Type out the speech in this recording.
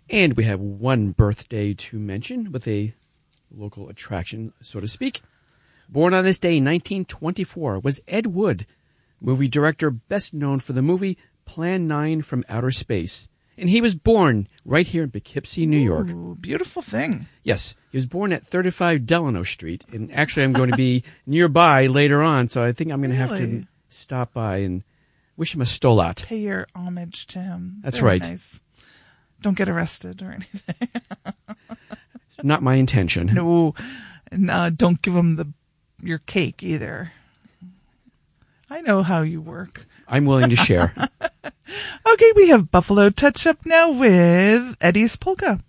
And we have one birthday to mention with a local attraction, so to speak. Born on this day in 1924 was Ed Wood, movie director best known for the movie Plan 9 from Outer Space. And he was born right here in Poughkeepsie, New York. Ooh, beautiful thing. Yes, he was born at 35 Delano Street. And actually, I'm going to be nearby later on, so I think I'm going to have to stop by and wish him a stolat. Pay your homage to him. That's Very right. Nice. Don't get arrested or anything. Not my intention. No, don't give him your cake either. I know how you work. I'm willing to share. Okay, we have Buffalo Touch Up now with Eddie's Polka.